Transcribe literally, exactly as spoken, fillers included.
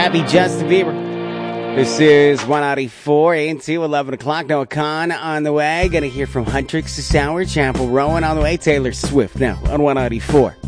Happy Justin Bieber. This is one ninety-four into eleven o'clock. Noah Khan on the way. Gonna hear from Huntrix to Sour Chapel. Rowan on the way. Taylor Swift now on one ninety-four.